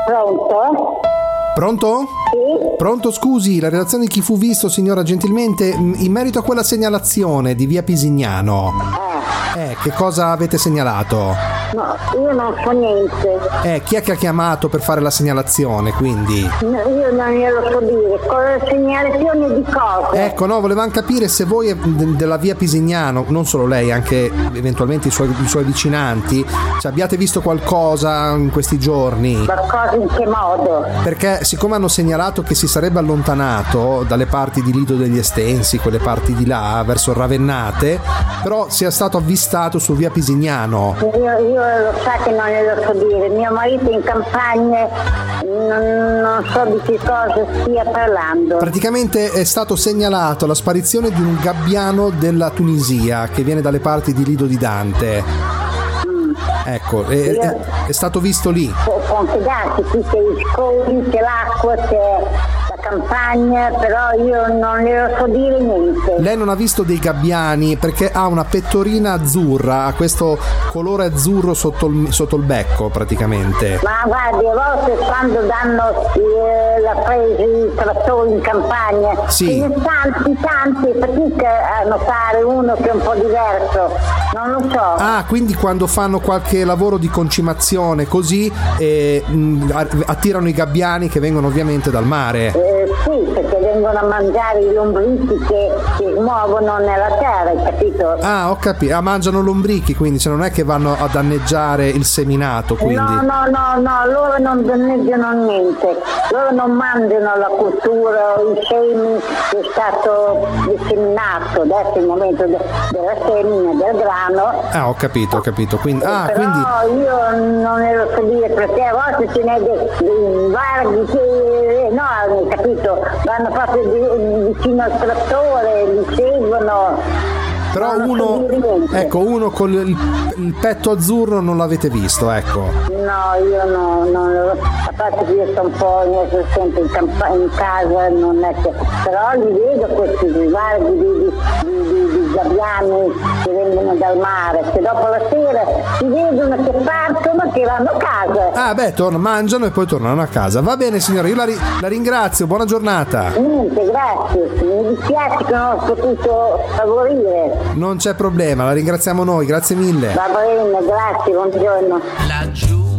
Pronto? Pronto? Sì? Pronto, scusi, la relazione di chi fu visto, signora, gentilmente, in merito a quella segnalazione di via Pisignano. Che cosa avete segnalato? No, io non so niente. Chi è che ha chiamato per fare la segnalazione, quindi? No, io non glielo so dire. Con segnalazione di cosa? Ecco, no, volevamo capire se voi della via Pisignano, non solo lei, anche eventualmente i suoi vicinanti, se abbiate visto qualcosa in questi giorni. Qualcosa in che modo? Perché siccome hanno segnalato che si sarebbe allontanato dalle parti di Lido degli Estensi, quelle parti di là, verso Ravennate, però sia stato avvistato su via Pisignano. Io lo sa che non glielo so dire. Mio marito in campagna, non so di che cosa stia parlando. Praticamente è stato segnalato la sparizione di un gabbiano della Tunisia che viene dalle parti di Lido di Dante. Ecco, è stato visto lì. Può darsi, qui c'è i scoli, c'è l'acqua, c'è la campagna, però io non glielo so dire niente. Lei non ha visto dei gabbiani perché ha una pettorina azzurra, ha questo colore azzurro sotto il becco praticamente. Ma guardi, a volte quando danno la presa i trattori in campagna, sì, ce ne tanti, fatica a notare uno che è un po' diverso, non lo so. Ah, quindi quando fanno qualche lavoro di concimazione così attirano i gabbiani che vengono ovviamente dal mare. Sì, perché vengono a mangiare i lombrichi che si muovono nella terra, hai capito? Ah, ho capito. Mangiano lombrichi, quindi non è che vanno a danneggiare il seminato, quindi. No, loro non danneggiano niente, loro non mangiano la cultura, i semi che è stato disseminato, adesso è il momento della semina, del grano. Ah, ho capito. Quindi, però quindi io non ne lo so dire, perché a volte ce n'è dei varghi che enormi, capito? Vanno proprio vicino al trattore, li seguono. Però uno con il petto azzurro non l'avete visto, ecco. No, io non a parte che io sto un po' sempre in casa, non è che, però li vedo questi varghi di gabbiani che vengono dal mare, che dopo la sera si vedono che partono, che vanno a casa. Mangiano e poi tornano a casa. Va bene signora, io la ringrazio, buona giornata. Niente, grazie, mi dispiace che non ho potuto favorire. Non c'è problema, la ringraziamo noi, grazie mille. Va bene, grazie, buongiorno.